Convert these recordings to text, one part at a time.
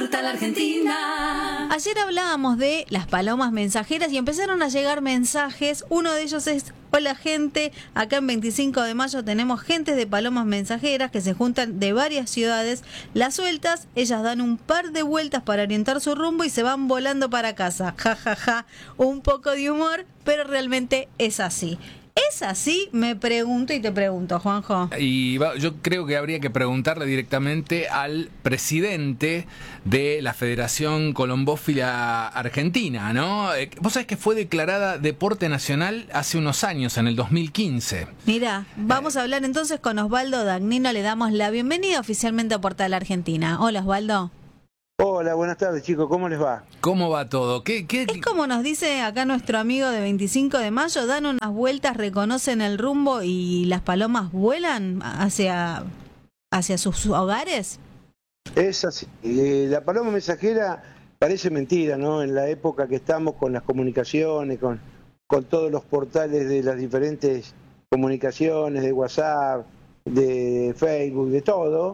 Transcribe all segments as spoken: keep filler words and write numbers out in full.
Portal Argentina. Ayer hablábamos de las palomas mensajeras y empezaron a llegar mensajes. Uno de ellos es: hola gente, acá en veinticinco de mayo tenemos gentes de palomas mensajeras que se juntan de varias ciudades. Las sueltas, ellas dan un par de vueltas para orientar su rumbo y se van volando para casa. Ja, ja, ja. Un poco de humor, pero realmente es así. ¿Es así? Me pregunto y te pregunto, Juanjo. Y va, yo creo que habría que preguntarle directamente al presidente de la Federación Colombófila Argentina, ¿no? Eh, vos sabés que fue declarada deporte nacional hace unos años, en el dos mil quince. Mira, vamos a hablar entonces con Osvaldo Dagnino. Le damos la bienvenida oficialmente a Portal Argentina. Hola, Osvaldo. Hola, buenas tardes, chicos, ¿cómo les va? ¿Cómo va todo? ¿Qué, qué... Es como nos dice acá nuestro amigo de veinticinco de mayo, dan unas vueltas, reconocen el rumbo y las palomas vuelan hacia, hacia sus hogares. Es así. Eh, la paloma mensajera parece mentira, ¿no? En la época que estamos con las comunicaciones, con, con todos los portales de las diferentes comunicaciones, de WhatsApp, de Facebook, de todo,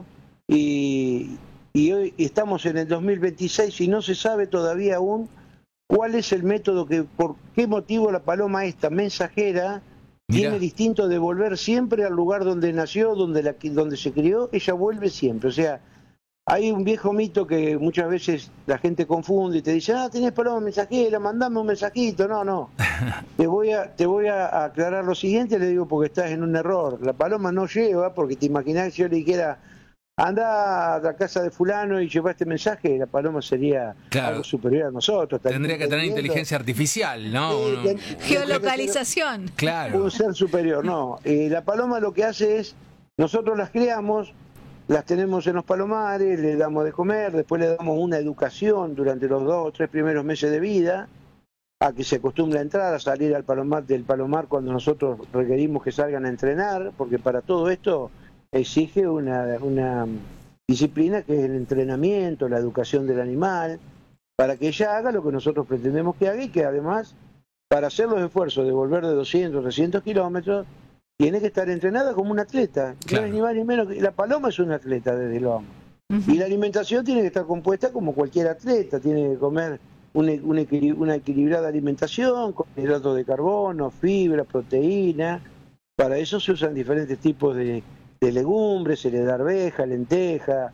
y... Y hoy estamos en el dos mil veintiséis y no se sabe todavía aún cuál es el método, que por qué motivo la paloma esta mensajera Mirá. tiene distinto de volver siempre al lugar donde nació, donde, la, donde se crió, ella vuelve siempre. O sea, hay un viejo mito que muchas veces la gente confunde y te dice: ah, tenés paloma mensajera, mandame un mensajito. No, no. te voy a te voy a aclarar lo siguiente, le digo, porque estás en un error. La paloma no lleva, porque te imaginás que yo le dijera: anda a la casa de fulano y lleva este mensaje, la paloma sería claro. algo superior a nosotros. Tendría que tener inteligencia artificial, ¿no? Sí, ten, Geolocalización. Claro. Un ser superior, no. Eh, la paloma lo que hace es, nosotros las criamos, las tenemos en los palomares, le damos de comer, después le damos una educación durante los dos o tres primeros meses de vida, a que se acostumbre a entrar, a salir al palomar, del palomar cuando nosotros requerimos que salgan a entrenar, porque para todo esto exige una, una disciplina que es el entrenamiento, la educación del animal, para que ella haga lo que nosotros pretendemos que haga, y que además, para hacer los esfuerzos de volver de doscientos, trescientos kilómetros, tiene que estar entrenada como un atleta. Claro. No es ni más ni menos que, la paloma es un atleta desde el hombro. Uh-huh. Y la alimentación tiene que estar compuesta como cualquier atleta, tiene que comer una, una, una equilibrada alimentación, con hidratos de carbono, fibra, proteína. Para eso se usan diferentes tipos de de legumbres, se le da arveja, lenteja,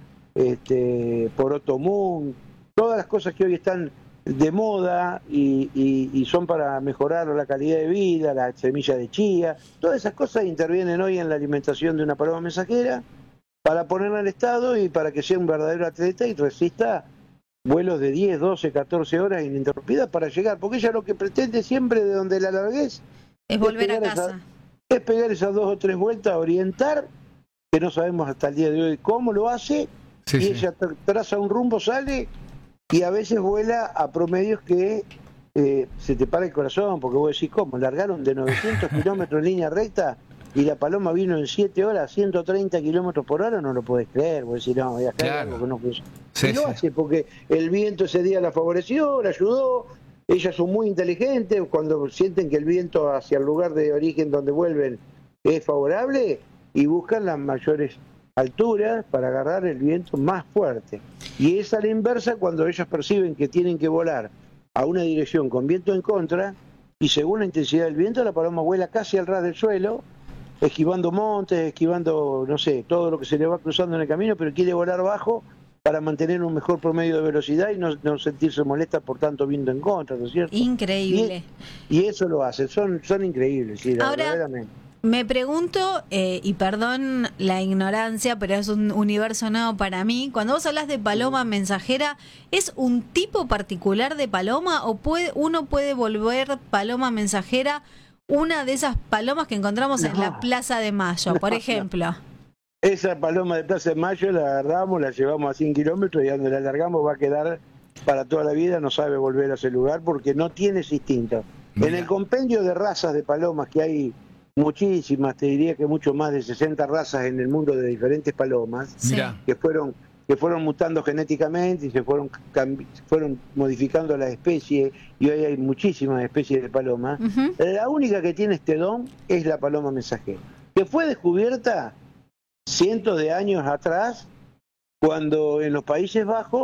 este, poroto mung, todas las cosas que hoy están de moda y, y, y son para mejorar la calidad de vida, la semilla de chía, todas esas cosas intervienen hoy en la alimentación de una paloma mensajera para ponerla en estado y para que sea un verdadero atleta y resista vuelos de diez, doce, catorce horas ininterrumpidas para llegar, porque ella lo que pretende siempre de donde la largues es volver a casa. Esa, es pegar esas dos o tres vueltas, orientar, que no sabemos hasta el día de hoy cómo lo hace, sí, y sí. ella tra traza un rumbo, sale, y a veces vuela a promedios que eh, se te para el corazón, porque vos decís: ¿cómo? Largaron de novecientos kilómetros en línea recta y la paloma vino en siete horas, ciento treinta kilómetros por hora, no lo podés creer, vos decís: no, voy a creer algo que no puede. Sí, y lo sí. hace porque el viento ese día la favoreció, la ayudó, ellas son muy inteligentes, cuando sienten que el viento hacia el lugar de origen donde vuelven es favorable, y buscan las mayores alturas para agarrar el viento más fuerte. Y es a la inversa cuando ellas perciben que tienen que volar a una dirección con viento en contra, y según la intensidad del viento, la paloma vuela casi al ras del suelo, esquivando montes, esquivando, no sé, todo lo que se le va cruzando en el camino, pero quiere volar bajo para mantener un mejor promedio de velocidad y no, no sentirse molesta por tanto viento en contra, ¿no es cierto? Increíble. Y, y eso lo hacen, son, son increíbles, sí, Ahora, verdaderamente. Me pregunto, eh, y perdón la ignorancia, pero es un universo nuevo para mí, cuando vos hablas de paloma mensajera, ¿es un tipo particular de paloma o puede uno puede volver paloma mensajera una de esas palomas que encontramos no, en la Plaza de Mayo, por no, ejemplo? No. Esa paloma de Plaza de Mayo la agarramos, la llevamos a cien kilómetros y donde la largamos va a quedar para toda la vida, no sabe volver a ese lugar porque no tiene ese instinto. Mira. En el compendio de razas de palomas que hay muchísimas, te diría que mucho más de sesenta razas en el mundo de diferentes palomas, sí. que fueron que fueron mutando genéticamente y se fueron fueron modificando la especie, y hoy hay muchísimas especies de palomas. Uh-huh. La única que tiene este don es la paloma mensajera, que fue descubierta cientos de años atrás, cuando en los Países Bajos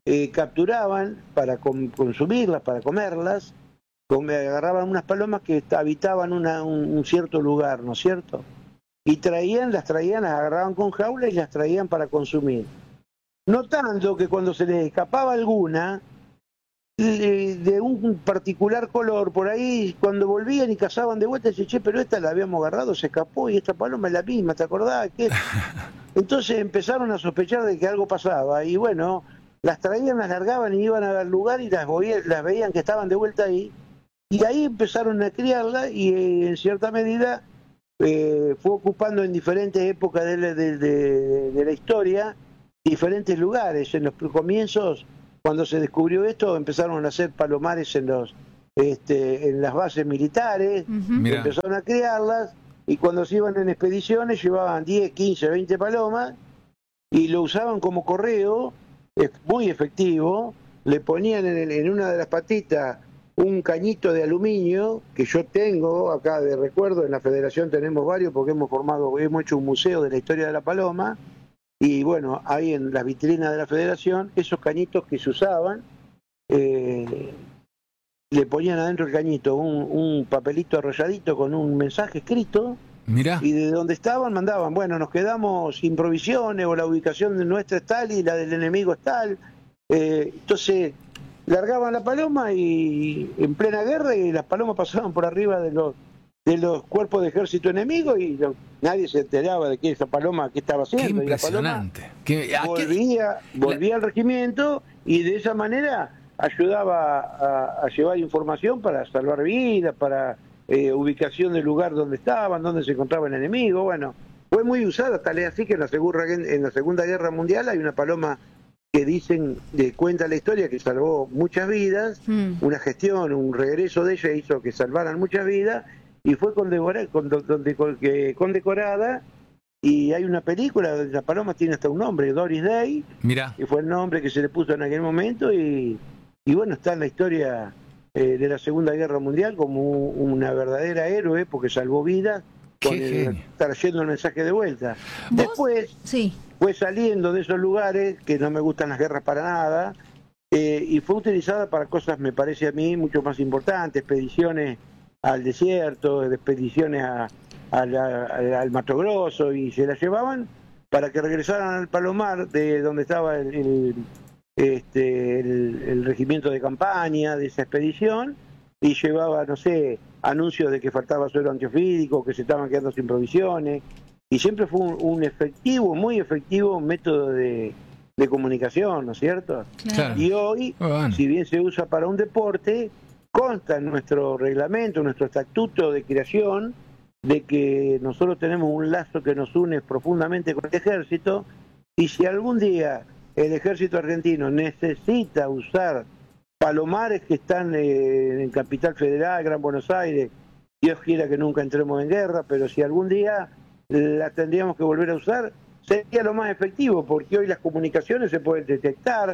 eh, capturaban para com- consumirlas, para comerlas, com- agarraban unas palomas que habitaban una, un, un cierto lugar, ¿no es cierto? Y traían, las traían, las agarraban con jaula y las traían para consumir. Notando que cuando se les escapaba alguna, de, de un particular color, por ahí, cuando volvían y cazaban de vuelta, decían, che, pero esta la habíamos agarrado, se escapó, y esta paloma es la misma, ¿te acordás? ¿Qué? Entonces empezaron a sospechar de que algo pasaba, y bueno, las traían, las largaban y iban al lugar y las, voy- las veían que estaban de vuelta ahí, y ahí empezaron a criarla, y eh, en cierta medida eh, fue ocupando en diferentes épocas de la, de- de- de la historia diferentes lugares. En los comienzos, cuando se descubrió esto, empezaron a hacer palomares en los este, en las bases militares, Ujú. Mirá. empezaron a criarlas, y cuando se iban en expediciones llevaban diez, quince, veinte palomas y lo usaban como correo, es muy efectivo. Le ponían en, el- en una de las patitas un cañito de aluminio que yo tengo acá de recuerdo. En la Federación tenemos varios porque hemos formado, hemos hecho un museo de la historia de la paloma, y bueno, ahí en las vitrinas de la Federación, esos cañitos que se usaban, eh, le ponían adentro el cañito un, un papelito arrolladito con un mensaje escrito, Mirá. y de donde estaban mandaban, bueno, nos quedamos sin provisiones, o la ubicación de nuestra es tal y la del enemigo es tal. Eh, entonces largaban la paloma y en plena guerra, y las palomas pasaban por arriba de los de los cuerpos de ejército enemigo, y no- nadie se enteraba de que esa paloma qué estaba Qué haciendo. Y la paloma impresionante. Qué- ¿a qué- volvía, volvía al regimiento, y de esa manera ayudaba a, a llevar información para salvar vidas, para eh, ubicación del lugar donde estaban, donde se encontraba el enemigo. Bueno, fue muy usada, tal es así que en la Segunda, en la Segunda Guerra Mundial hay una paloma que dicen, de, cuenta la historia, que salvó muchas vidas. Mm. Una gestión, un regreso de ella hizo que salvaran muchas vidas, y fue condecora- condo- donde- que- condecorada, y hay una película donde la paloma tiene hasta un nombre, Doris Day, Mirá. que fue el nombre que se le puso en aquel momento, y, y bueno, está en la historia eh, de la Segunda Guerra Mundial como un- una verdadera héroe, porque salvó vidas con Qué el, genio. trayendo el mensaje de vuelta. ¿Vos? Después Sí. fue saliendo de esos lugares, que no me gustan las guerras para nada, eh, y fue utilizada para cosas, me parece a mí, mucho más importantes: expediciones al desierto, expediciones a, a la- a- al Mato Grosso, y se la llevaban para que regresaran al Palomar, de donde estaba el, el- este, el, el regimiento de campaña de esa expedición, y llevaba, no sé, anuncios de que faltaba suelo antiofídico, que se estaban quedando sin provisiones, y siempre fue un, un efectivo, muy efectivo método de, de comunicación, ¿no es cierto? Claro. Y hoy, Muy bueno. si bien se usa para un deporte, consta en nuestro reglamento, en nuestro estatuto de creación, de que nosotros tenemos un lazo que nos une profundamente con el ejército, y si algún día el ejército argentino necesita usar palomares que están eh, en Capital Federal, Gran Buenos Aires, Dios quiera que nunca entremos en guerra, pero si algún día la tendríamos que volver a usar, sería lo más efectivo, porque hoy las comunicaciones se pueden detectar,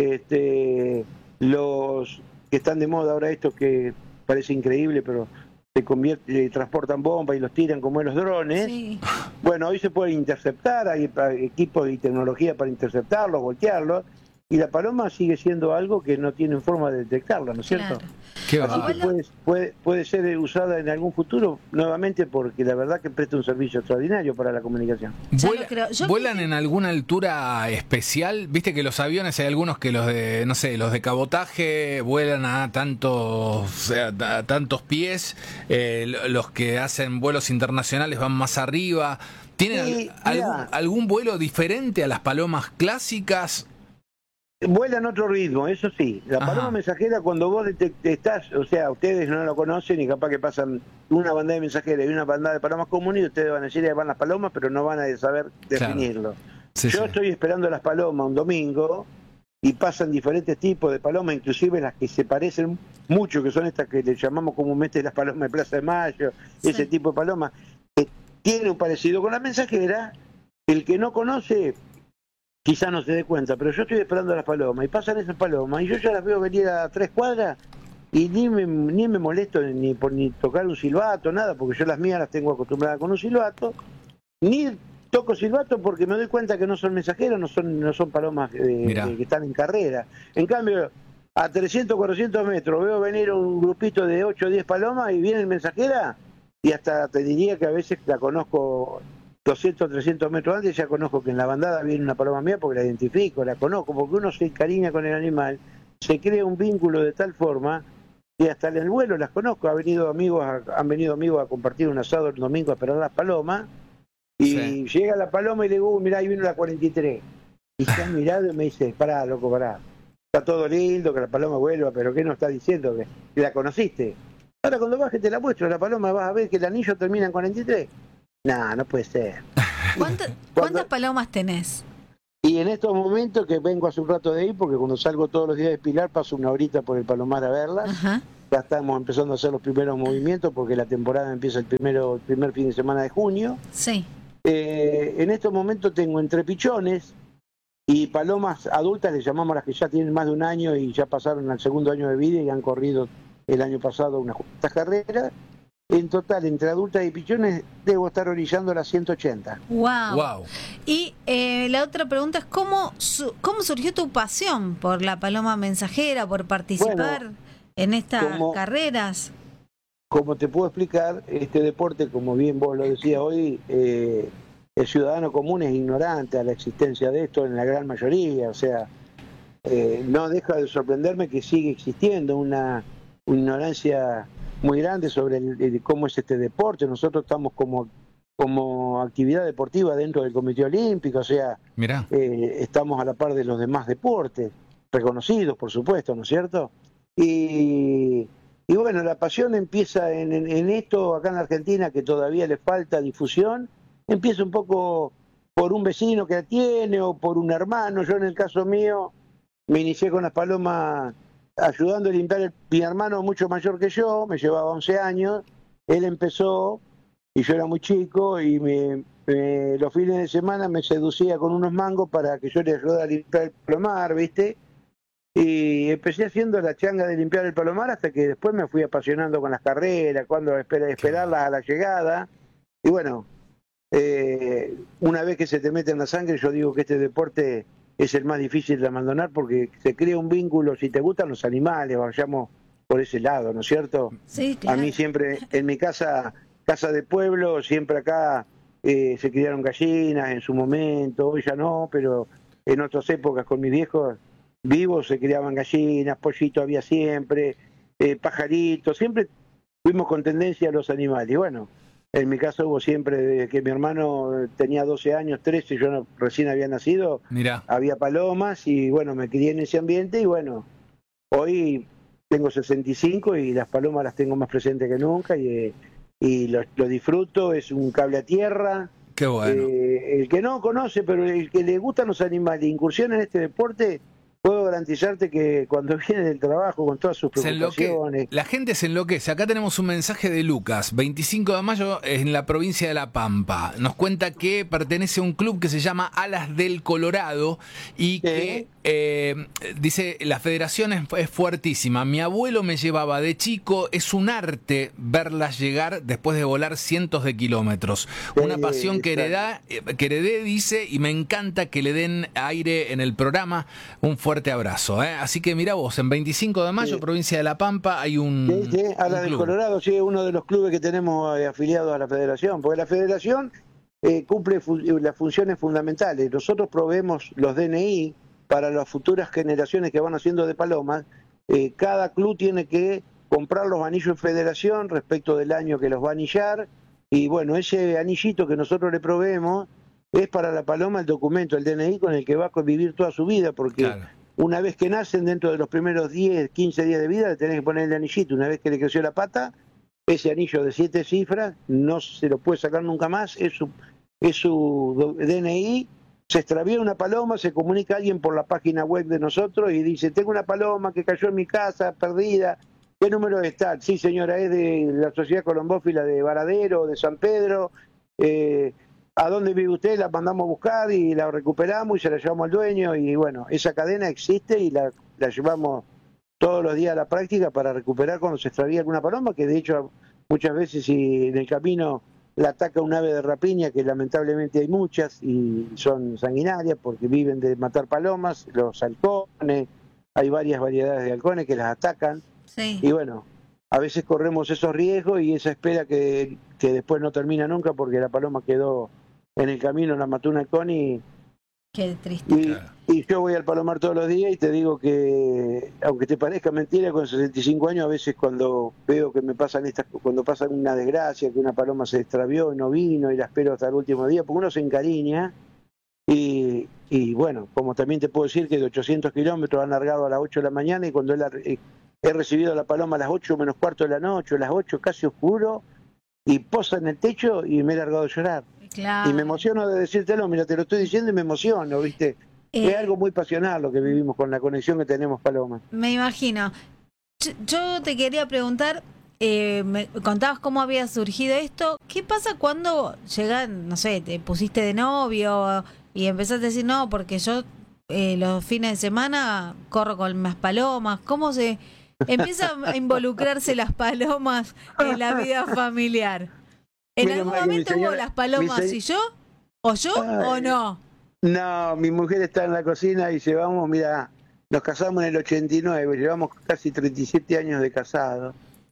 este, los que están de moda ahora, estos que parece increíble, pero se convierte, eh, transportan bombas y los tiran como en los drones. Sí. Bueno, hoy se puede interceptar, hay pa- equipos y tecnología para interceptarlos, voltearlos, y la paloma sigue siendo algo que no tienen forma de detectarla, ¿no es cierto? Claro. Qué Así bárbaro. que puede, puede, puede ser usada en algún futuro nuevamente, porque la verdad que presta un servicio extraordinario para la comunicación. Ya Vuela- lo creo. Yo ¿Vuelan fíjate- en alguna altura especial? Viste que los aviones, hay algunos que los de, no sé, los de cabotaje vuelan a tantos, o sea, a tantos pies, eh, lo- los que hacen vuelos internacionales van más arriba. ¿Tienen Sí, al- mirá. algún, algún vuelo diferente a las palomas clásicas? Vuelan otro ritmo, eso sí. La Ajá. paloma mensajera, cuando vos detect- estás, o sea, ustedes no lo conocen, y capaz que pasan una bandada de mensajeras y una bandada de palomas comunes, y ustedes van a decir, ahí van las palomas, pero no van a saber definirlo. Sí, Yo sí. estoy esperando las palomas un domingo, y pasan diferentes tipos de palomas, inclusive las que se parecen mucho, que son estas que le llamamos comúnmente las palomas de Plaza de Mayo, Sí. ese tipo de palomas, que tiene un parecido con la mensajera. El que no conoce quizá no se dé cuenta, pero yo estoy esperando a las palomas, y pasan esas palomas, y yo ya las veo venir a tres cuadras, y ni me, ni me molesto ni por ni tocar un silbato, nada, porque yo las mías las tengo acostumbradas con un silbato, ni toco silbato porque me doy cuenta que no son mensajeros, no son no son palomas eh, que están en carrera. En cambio, a trescientos, cuatrocientos metros veo venir un grupito de ocho o diez palomas y viene mensajera, y hasta te diría que a veces la conozco doscientos, trescientos metros antes, ya conozco que en la bandada viene una paloma mía porque la identifico, la conozco, porque uno se encariña con el animal, se crea un vínculo de tal forma y hasta en el vuelo las conozco. Ha venido amigos a, han venido amigos a compartir un asado el domingo a esperar las palomas, y sí. Llega la paloma y le digo, uh, mirá, ahí vino la cuarenta y tres. Y se han mirado y me dice, pará, loco, pará. Está todo lindo, que la paloma vuelva, pero ¿qué nos está diciendo? Que, que la conociste. Ahora cuando bajes te la muestro, la paloma, vas a ver que el anillo termina en cuarenta y tres. No, no puede ser. ¿Cuántas, ¿Cuántas palomas tenés? Y en estos momentos, que vengo hace un rato de ahí, porque cuando salgo todos los días de Pilar, paso una horita por el Palomar a verlas. Ajá. Ya estamos empezando a hacer los primeros movimientos, porque la temporada empieza el primero el primer fin de semana de junio. Sí. Eh, en estos momentos tengo entre pichones y palomas adultas, le llamamos a las que ya tienen más de un año y ya pasaron al segundo año de vida y han corrido el año pasado unas cuantas carreras. En total, entre adultas y pichones, debo estar orillando las ciento ochenta. Wow. Wow. Y eh, la otra pregunta es, ¿cómo, su ¿cómo surgió tu pasión por la paloma mensajera, por participar bueno, en estas como, carreras? Como te puedo explicar, este deporte, como bien vos lo decías hoy, eh, el ciudadano común es ignorante a la existencia de esto en la gran mayoría. O sea, eh, no deja de sorprenderme que sigue existiendo una, una ignorancia muy grande sobre el, el, cómo es este deporte. Nosotros estamos como, como actividad deportiva dentro del Comité Olímpico, o sea, eh, estamos a la par de los demás deportes, reconocidos por supuesto, ¿no es cierto? Y, y bueno, la pasión empieza en, en, en esto acá en la Argentina, que todavía le falta difusión, empieza un poco por un vecino que la tiene o por un hermano. Yo en el caso mío me inicié con las palomas ayudando a limpiar el, mi hermano mucho mayor que yo, me llevaba once años, él empezó y yo era muy chico y me, me, los fines de semana me seducía con unos mangos para que yo le ayudara a limpiar el palomar, ¿viste? Y empecé haciendo la changa de limpiar el palomar hasta que después me fui apasionando con las carreras, cuando esperar, esperarlas a la llegada. Y bueno, eh, una vez que se te mete en la sangre, yo digo que este deporte es el más difícil de abandonar porque se crea un vínculo, si te gustan los animales, vayamos por ese lado, ¿no es cierto? Sí, claro. A mí siempre, en mi casa, casa de pueblo, siempre acá eh, se criaron gallinas en su momento, hoy ya no, pero en otras épocas con mis viejos vivos se criaban gallinas, pollitos había siempre, eh, pajaritos, siempre fuimos con tendencia a los animales. Y bueno, en mi caso hubo siempre, desde que mi hermano tenía doce años, trece, yo no, recién había nacido, Mirá. había palomas y bueno, me crié en ese ambiente y bueno, hoy tengo sesenta y cinco y las palomas las tengo más presentes que nunca y, y lo, lo disfruto, es un cable a tierra. Qué bueno. Eh, el que no conoce, pero el que le gustan los animales, incursión en este deporte, puedo garantizarte que cuando viene del trabajo con todas sus preocupaciones... La gente se enloquece. Acá tenemos un mensaje de Lucas, veinticinco de mayo, en la provincia de La Pampa. Nos cuenta que pertenece a un club que se llama Alas del Colorado y que, eh, dice, la federación es, es fuertísima. Mi abuelo me llevaba de chico, es un arte verlas llegar después de volar cientos de kilómetros. Una pasión que heredé, que heredé, dice, y me encanta que le den aire en el programa. Un fuerte abrazo, ¿eh? Así que mira vos, en veinticinco de mayo, sí. provincia de La Pampa, hay un Sí, sí, Alas del Colorado, sí, es uno de los clubes que tenemos eh, afiliados a la federación, porque la federación eh, cumple fu las funciones fundamentales. Nosotros proveemos los D N I para las futuras generaciones que van haciendo de palomas. Eh, cada club tiene que comprar los anillos en federación respecto del año que los va a anillar, y bueno, ese anillito que nosotros le proveemos es para la paloma el documento, el D N I con el que va a convivir toda su vida, porque claro. una vez que nacen, dentro de los primeros diez, quince días de vida, le tenés que poner el anillito. Una vez que le creció la pata, ese anillo de siete cifras no se lo puede sacar nunca más, es su, es su D N I. Se extravía una paloma, se comunica a alguien por la página web de nosotros y dice, tengo una paloma que cayó en mi casa, perdida, ¿qué número está? Sí señora, es de la Sociedad Colombófila de Varadero, de San Pedro, eh, ¿a dónde vive usted? La mandamos a buscar y la recuperamos y se la llevamos al dueño y bueno, esa cadena existe y la, la llevamos todos los días a la práctica para recuperar cuando se extravía alguna paloma, que de hecho muchas veces si en el camino la ataca un ave de rapiña, que lamentablemente hay muchas y son sanguinarias porque viven de matar palomas, los halcones, hay varias variedades de halcones que las atacan. Sí. Y bueno, a veces corremos esos riesgos y esa espera que, que después no termina nunca porque la paloma quedó en el camino, la mató un halcón y... Qué triste. Y, Claro. y yo voy al Palomar todos los días y te digo que, aunque te parezca mentira, con sesenta y cinco años, a veces cuando veo que me pasan estas, cuando pasan una desgracia, que una paloma se extravió y no vino y la espero hasta el último día, porque uno se encariña y, y bueno, como también te puedo decir que de ochocientos kilómetros han largado a las ocho de la mañana y cuando he, lar- he he recibido a la paloma a las ocho menos cuarto de la noche, a las ocho casi oscuro, y posa en el techo y me he largado a llorar. Claro. Y me emociono de decírtelo, mira, te lo estoy diciendo y me emociono, ¿viste? Eh, Es algo muy pasional lo que vivimos con la conexión que tenemos, Paloma. Me imagino. Yo, yo te quería preguntar, eh, me contabas cómo había surgido esto. ¿Qué pasa cuando llegan, no sé, te pusiste de novio y empezaste a decir, no, porque yo eh, los fines de semana corro con más palomas? ¿Cómo se empiezan a involucrarse las palomas en la vida familiar? ¿En Menos algún mal que mi momento hubo señora- las palomas mi se- y yo? ¿O yo o Ay. no? No, mi mujer está en la cocina y llevamos, mira, nos casamos en el ochenta y nueve, llevamos casi treinta y siete años de casado,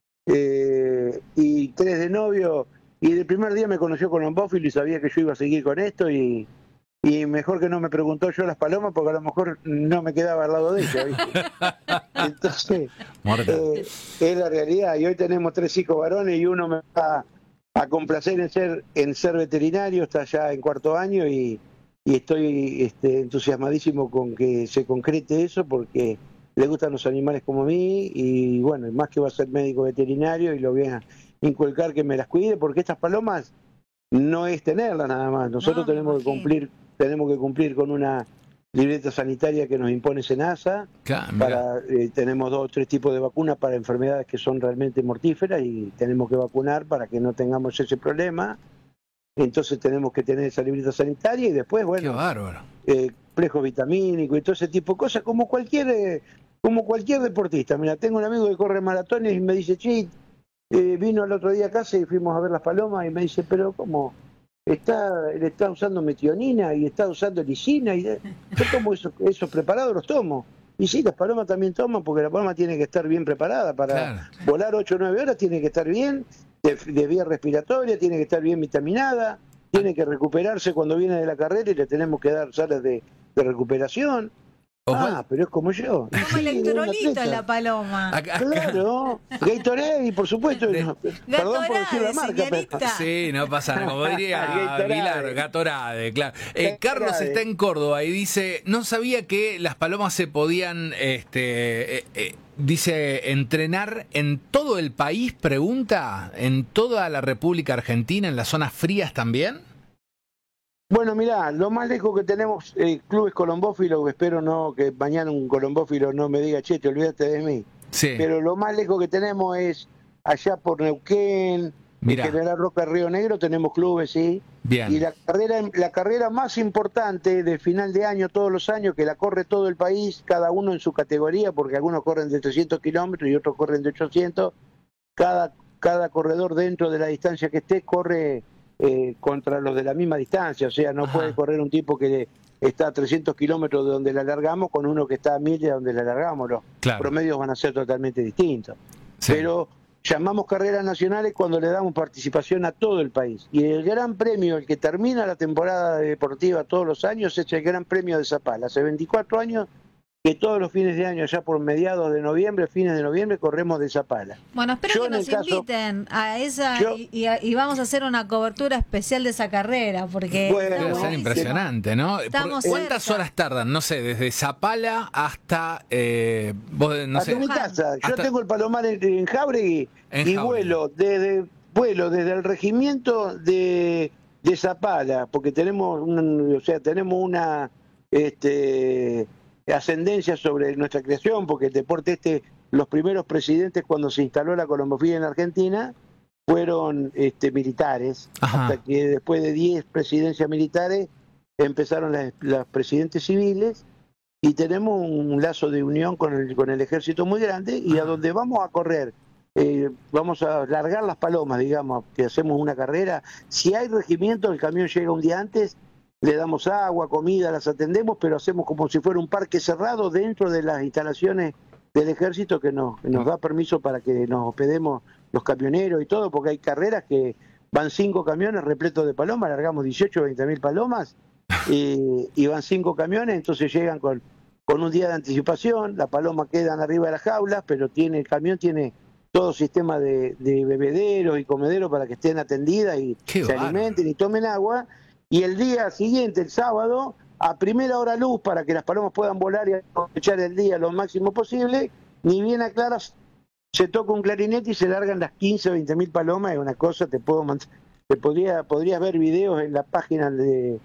eh, y tres de novio, y el primer día me conoció con un bófilo y sabía que yo iba a seguir con esto, y, y mejor que no me preguntó yo las palomas, porque a lo mejor no me quedaba al lado de ella, ¿viste? Entonces, Mortal. eh, es la realidad, y hoy tenemos tres hijos varones y uno me va a complacer en ser, en ser veterinario, está ya en cuarto año y... y estoy este, entusiasmadísimo con que se concrete eso porque le gustan los animales como a mí y bueno, más que va a ser médico veterinario y lo voy a inculcar que me las cuide porque estas palomas no es tenerlas nada más, nosotros No, me tenemos que imagino. cumplir tenemos que cumplir con una libreta sanitaria que nos impone SENASA, Claro, mirá. para, eh, tenemos dos o tres tipos de vacunas para enfermedades que son realmente mortíferas y tenemos que vacunar para que no tengamos ese problema. Entonces tenemos que tener esa libreta sanitaria y después, Qué bueno, bárbaro. eh, complejo vitamínico y todo ese tipo de cosas, como cualquier eh, como cualquier deportista. Mira, tengo un amigo que corre maratones y me dice, che, eh, vino el otro día a casa y fuimos a ver las palomas y me dice, pero ¿cómo? Está, él está usando metionina y está usando lisina y yo tomo esos, esos preparados, los tomo. Y sí, las palomas también toman porque la paloma tiene que estar bien preparada para Claro. volar ocho o nueve horas, tiene que estar bien de, de vía respiratoria, tiene que estar bien vitaminada, tiene que recuperarse cuando viene de la carrera y le tenemos que dar salas de, de recuperación. Osvaldo, Ah, pero es como yo. Y Como sí, es un electrolito atleta. la paloma. acá- acá- Claro, Gatorade, y por supuesto, De- no, perdón por decir la Gatorade, marca, pero... señorita. Sí, no pasa nada. Como diría Gatorade. Vilar, Gatorade, claro. Eh, Gatorade. Carlos está en Córdoba y dice, no sabía que las palomas se podían, este, eh, eh, dice, entrenar en todo el país, pregunta, en toda la República Argentina, en las zonas frías también. Bueno, mirá, lo más lejos que tenemos, eh, clubes colombófilos, espero no que mañana un colombófilo no me diga, che, te olvidaste de mí. Sí. Pero lo más lejos que tenemos es allá por Neuquén, Mirá. en General Roca, Río Negro, tenemos clubes, sí. Bien. Y la carrera, la carrera más importante de final de año, todos los años, que la corre todo el país, cada uno en su categoría, porque algunos corren de trescientos kilómetros y otros corren de ochocientos, cada, cada corredor dentro de la distancia que esté corre eh, contra los de la misma distancia, o sea, no Ajá. puede correr un tipo que está a trescientos kilómetros de donde la largamos con uno que está a mil de donde la largamos, los Claro. promedios van a ser totalmente distintos. Sí. Pero llamamos carreras nacionales cuando le damos participación a todo el país. Y el gran premio, el que termina la temporada deportiva todos los años, es el Gran Premio de Zapala. Hace veinticuatro años que todos los fines de año, ya por mediados de noviembre, fines de noviembre, corremos de Zapala. Bueno, espero Yo que en nos el caso- inviten a esa Yo- y, y- y vamos a hacer una cobertura especial de esa carrera, porque Bueno, está Debe ser buenísimo. impresionante, ¿no? Estamos Por- ¿Cuántas cerca. horas tardan? No sé, desde Zapala hasta, eh, vos, no Hasta sé, mi casa. Yo hasta- tengo el Palomar en, en Jáuregui En y Jáuregui. vuelo desde vuelo desde el regimiento de, de Zapala, porque tenemos un- o sea, tenemos una este ascendencia sobre nuestra creación, porque el deporte este, los primeros presidentes cuando se instaló la colombofilia en Argentina fueron este, militares, Ajá. hasta que después de diez presidencias militares empezaron las, las presidentes civiles y tenemos un lazo de unión con el, con el ejército muy grande y a donde vamos a correr eh, vamos a largar las palomas, digamos, que hacemos una carrera. Si hay regimiento, el camión llega un día antes, le damos agua, comida, las atendemos, pero hacemos como si fuera un parque cerrado dentro de las instalaciones del ejército que nos, que nos da permiso para que nos hospedemos los camioneros y todo, porque hay carreras que van cinco camiones repletos de palomas, largamos dieciocho o veinte mil palomas, y, y van cinco camiones, entonces llegan con, con un día de anticipación, las palomas quedan arriba de las jaulas, pero tiene el camión tiene todo sistema de, de bebederos y comederos para que estén atendidas y Qué se bárbaro. alimenten y tomen agua, y el día siguiente, el sábado, a primera hora luz, para que las palomas puedan volar y aprovechar el día lo máximo posible, ni bien aclaras, se toca un clarinete y se largan las quince o veinte mil palomas, es una cosa, te puedo mant- te podría, podrías ver videos en la página de,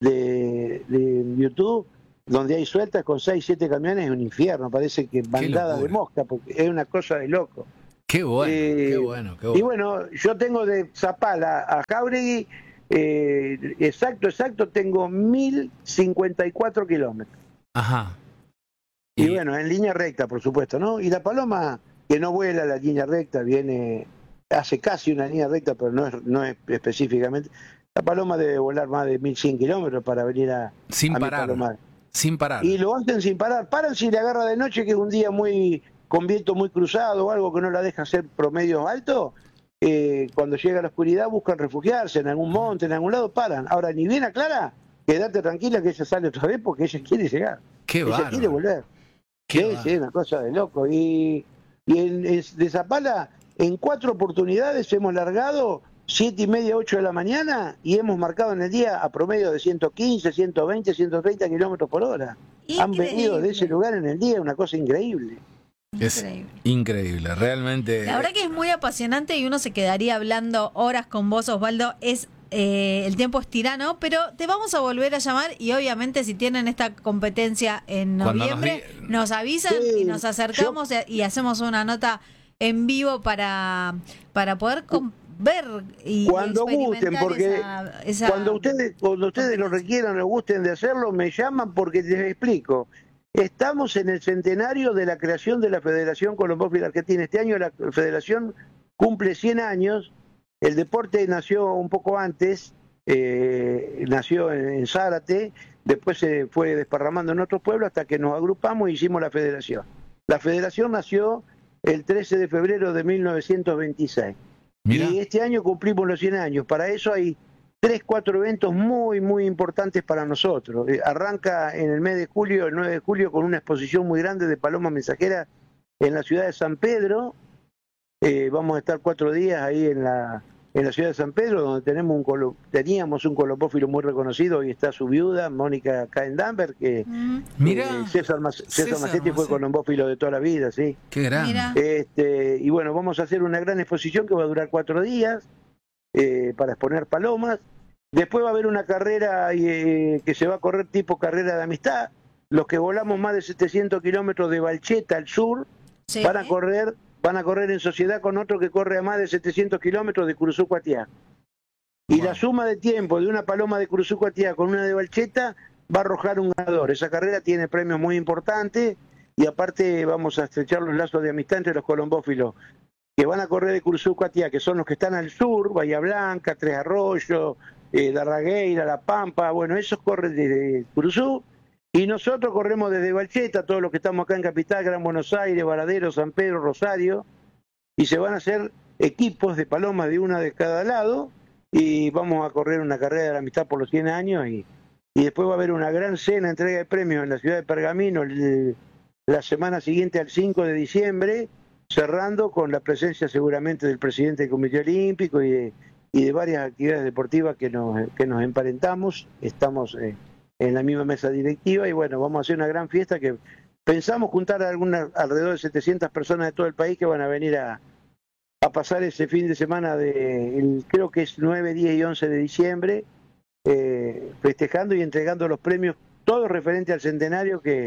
de, de YouTube, donde hay sueltas con seis, siete camiones, es un infierno, parece que bandada de locura. mosca, porque es una cosa de loco. Qué bueno, Eh, qué bueno, qué Y bueno. bueno, yo tengo de Zapala a Jáuregui, eh, exacto, exacto, tengo mil cincuenta y cuatro kilómetros. Ajá. Y, y bueno, en línea recta, por supuesto, ¿no? Y la paloma, que no vuela la línea recta, viene, hace casi una línea recta, pero no es, no es específicamente. La paloma debe volar más de mil cien kilómetros para venir a, Sin a mi parar. palomar. Sin parar. Y lo hacen sin parar. Paran si le agarra de noche, que es un día muy con viento muy cruzado o algo que no la deja hacer promedios altos. Eh, cuando llega la oscuridad buscan refugiarse en algún monte, en algún lado, paran. Ahora, ni bien aclara, quédate tranquila que ella sale otra vez porque ella quiere llegar. Qué ella bárbaro. quiere volver. Qué Sí, bárbaro. sí, es una cosa de loco. Y, y en, en- de Zapala, en cuatro oportunidades hemos largado siete y media, ocho de la mañana y hemos marcado en el día a promedio de ciento quince, ciento veinte, ciento treinta kilómetros por hora. Han venido de ese Increíble. lugar en el día, una cosa increíble. Es Increíble. increíble, realmente. La verdad que es muy apasionante y uno se quedaría hablando horas con vos, Osvaldo. Es eh, el tiempo es tirano, pero te vamos a volver a llamar y obviamente si tienen esta competencia en Cuando nos noviembre, di- nos, avisan Sí, y nos acercamos y hacemos una nota en vivo para, para poder com- ver y Cuando gusten, experimentar porque esa, esa- cuando ustedes cuando ustedes lo requieran o gusten de hacerlo, me llaman porque les explico. Estamos en el centenario de la creación de la Federación Colombófila Argentina. Este año la Federación cumple cien años. El deporte nació un poco antes, eh, nació en, en Zárate, después se fue desparramando en otros pueblos hasta que nos agrupamos e hicimos la Federación. La Federación nació el trece de febrero de mil novecientos veintiséis. Mira. Y este año cumplimos los cien años. Para eso hay tres, cuatro eventos muy, muy importantes para nosotros. Eh, arranca en el mes de julio, el nueve de julio, con una exposición muy grande de palomas mensajeras en la ciudad de San Pedro. Eh, vamos a estar cuatro días ahí en la, en la ciudad de San Pedro, donde tenemos un colo- teníamos un colombófilo muy reconocido y está su viuda, Mónica Caendamber, que Mm, Mira. eh, César, Mas- César César Macetti fue Macetti. colombófilo de toda la vida, sí. Qué grande. Mira. Este, y bueno, vamos a hacer una gran exposición que va a durar cuatro días eh, para exponer palomas. Después va a haber una carrera eh, que se va a correr tipo carrera de amistad. Los que volamos más de setecientos kilómetros de Balcheta al sur sí. van a correr van a correr en sociedad con otro que corre a más de setecientos kilómetros de Curuzú-Cuatiá. Y Wow. la suma de tiempo de una paloma de Curuzú-Cuatiá con una de Balcheta va a arrojar un ganador. Esa carrera tiene premios muy importantes y aparte vamos a estrechar los lazos de amistad entre los colombófilos que van a correr de Curuzú-Cuatiá, que son los que están al sur, Bahía Blanca, Tres Arroyos, eh, Darragueira, La Pampa, bueno, esos corren desde Curuzú, y nosotros corremos desde Balcheta, todos los que estamos acá en Capital, Gran Buenos Aires, Varadero, San Pedro, Rosario, y se van a hacer equipos de palomas de una de cada lado, y vamos a correr una carrera de la amistad por los cien años, y, y después va a haber una gran cena, entrega de premios en la ciudad de Pergamino, el- la semana siguiente al cinco de diciembre, cerrando con la presencia seguramente del presidente del Comité Olímpico y de, y de varias actividades deportivas que nos, que nos emparentamos. Estamos eh, en la misma mesa directiva y bueno, vamos a hacer una gran fiesta que pensamos juntar a alguna, alrededor de setecientas personas de todo el país que van a venir a, a pasar ese fin de semana de, el, creo que es nueve, diez y once de diciembre, eh, festejando y entregando los premios, todos referentes al centenario que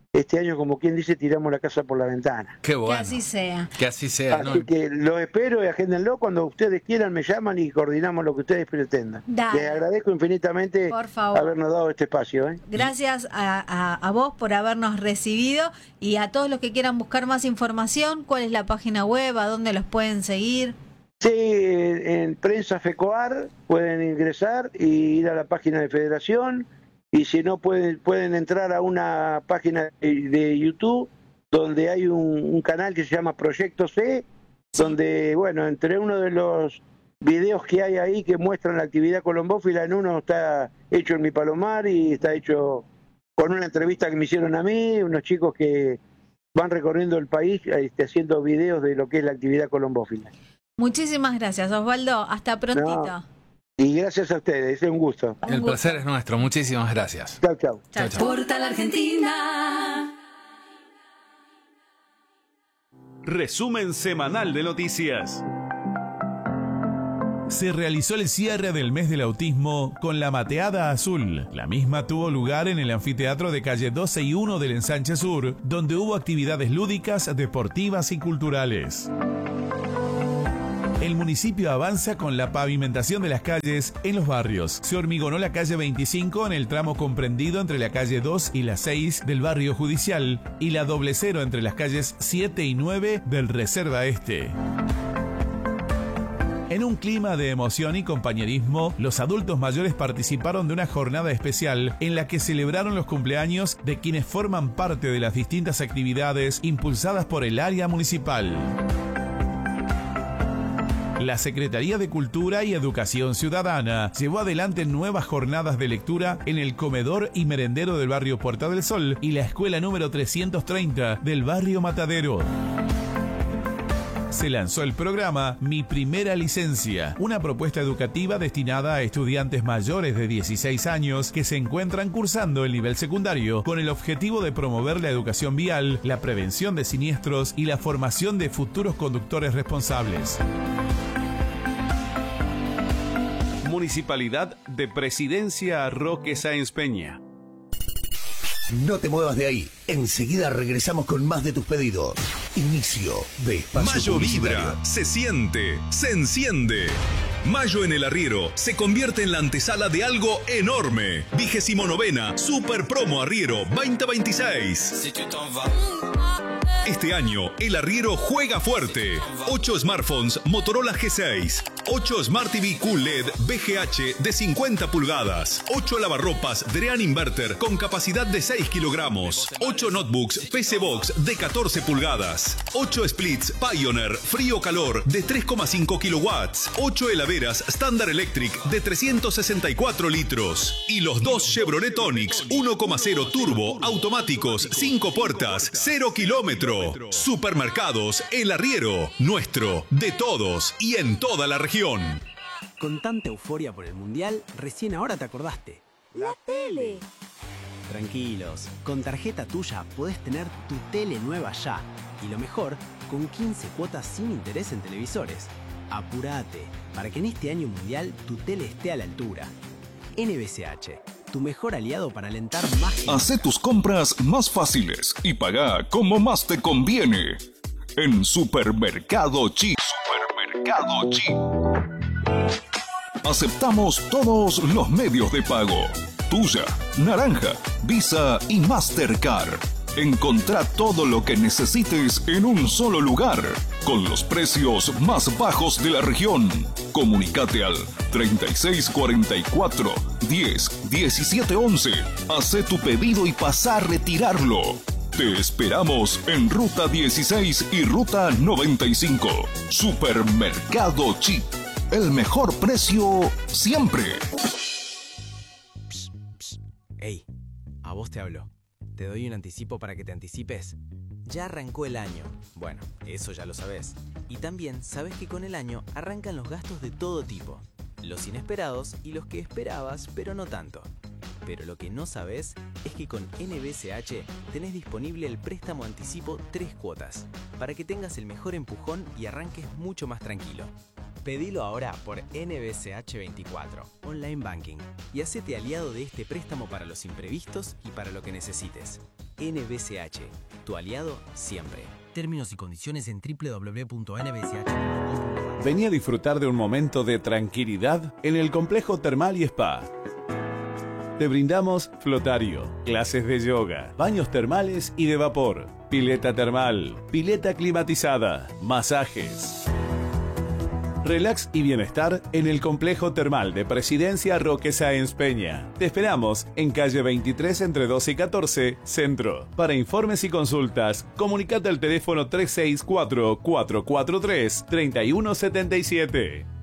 este año, como quien dice, tiramos la casa por la ventana. Qué bueno. Que así sea. Que así sea. Así ¿no? que lo espero y agéndenlo. Cuando ustedes quieran me llaman y coordinamos lo que ustedes pretendan. Dale. Les agradezco infinitamente Por favor. habernos dado este espacio. ¿eh? Gracias a, a, a vos por habernos recibido y a todos los que quieran buscar más información, ¿cuál es la página web? ¿A dónde los pueden seguir? Sí, en, en Prensa FECOAR pueden ingresar y ir a la página de Federación. Y si no, pueden, pueden entrar a una página de, de YouTube donde hay un, un canal que se llama Proyecto C, donde, bueno, entre uno de los videos que hay ahí que muestran la actividad colombófila, en uno está hecho en mi Palomar y está hecho con una entrevista que me hicieron a mí, unos chicos que van recorriendo el país este, haciendo videos de lo que es la actividad colombófila. Muchísimas gracias, Osvaldo. Hasta prontito. No. Y gracias a ustedes, es un gusto. Un El gusto. placer es nuestro. Muchísimas gracias. Chau, chau. Chao, chao. Portal Argentina. Resumen semanal de noticias. Se realizó el cierre del mes del autismo con la Mateada Azul. La misma tuvo lugar en el anfiteatro de calle doce y uno del Ensanche Sur, donde hubo actividades lúdicas, deportivas y culturales. El municipio avanza con la pavimentación de las calles en los barrios. Se hormigonó la calle veinticinco en el tramo comprendido entre la calle dos y la seis del barrio judicial y la doble cero entre las calles siete y nueve del Reserva Este. En un clima de emoción y compañerismo, los adultos mayores participaron de una jornada especial en la que celebraron los cumpleaños de quienes forman parte de las distintas actividades impulsadas por el área municipal. La Secretaría de Cultura y Educación Ciudadana llevó adelante nuevas jornadas de lectura en el comedor y merendero del barrio Puerta del Sol y la escuela número trescientos treinta del barrio Matadero. Se lanzó el programa Mi Primera Licencia, una propuesta educativa destinada a estudiantes mayores de dieciséis años que se encuentran cursando el nivel secundario con el objetivo de promover la educación vial, la prevención de siniestros y la formación de futuros conductores responsables. Municipalidad de Presidencia Roque Sáenz Peña. No te muevas de ahí. Enseguida regresamos con más de tus pedidos. Inicio de espacio Mayo publicitario. vibra, se siente, se enciende. Mayo en el Arriero se convierte en la antesala de algo enorme. Vigésimo novena Super Promo Arriero veinte veintiséis. Este año, el Arriero juega fuerte. ocho smartphones Motorola G seis, ocho Smart T V Q L E D V G H de cincuenta pulgadas, ocho lavarropas Drean Inverter con capacidad de seis kilogramos, ocho notebooks P C Box de catorce pulgadas, ocho splits Pioneer frío-calor de tres coma cinco kilowatts, ocho heladeras Standard Electric de trescientos sesenta y cuatro litros y los dos Chevrolet Onix uno coma cero turbo automáticos cinco puertas, cero kilómetro. Supermercados El Arriero, nuestro, de todos y en toda la región. Con tanta euforia por el Mundial, recién ahora te acordaste. La tele. Tranquilos, con tarjeta tuya podés tener tu tele nueva ya. Y lo mejor, con quince cuotas sin interés en televisores. Apurate, para que en este año mundial tu tele esté a la altura. N B C H, tu mejor aliado para alentar más... Hacé tus compras más fáciles y pagá como más te conviene. En Supermercado Chi. Supermercado Chi. Aceptamos todos los medios de pago. Tuya, Naranja, Visa y Mastercard. Encontrá todo lo que necesites en un solo lugar, con los precios más bajos de la región. Comunicate al treinta y seis cuarenta y cuatro, diez, diecisiete once. Hacé tu pedido y pasá a retirarlo. Te esperamos en Ruta dieciséis y Ruta noventa y cinco. Supermercado Chip. El mejor precio siempre. Psst, psst. Ey, a vos te hablo. Te doy un anticipo para que te anticipes. Ya arrancó el año. Bueno, eso ya lo sabés. Y también sabés que con el año arrancan los gastos de todo tipo. Los inesperados y los que esperabas, pero no tanto. Pero lo que no sabés es que con N B C H tenés disponible el préstamo anticipo tres cuotas, para que tengas el mejor empujón y arranques mucho más tranquilo. Pedilo ahora por N B C H veinticuatro, Online Banking, y hacete aliado de este préstamo para los imprevistos y para lo que necesites. N B C H, tu aliado siempre. Términos y condiciones en doble u doble u doble u punto n b c h punto com punto a r. Vení a disfrutar de un momento de tranquilidad en el Complejo Termal y Spa. Te brindamos flotario, clases de yoga, baños termales y de vapor, pileta termal, pileta climatizada, masajes. Relax y bienestar en el Complejo Termal de Presidencia Roque Sáenz Peña. Te esperamos en calle veintitrés entre doce y catorce, Centro. Para informes y consultas, comunicate al teléfono tres seis cuatro, cuatro cuatro tres, tres uno siete siete.